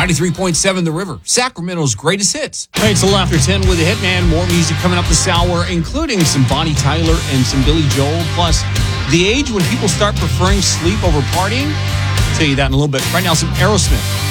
93.7 The River, Sacramento's greatest hits. All right, it's a little after 10 with the Hitman. More music coming up this hour, including some Bonnie Tyler and some Billy Joel. Plus, the age when people start preferring sleep over partying. I'll tell you that in a little bit. Right now, some Aerosmith.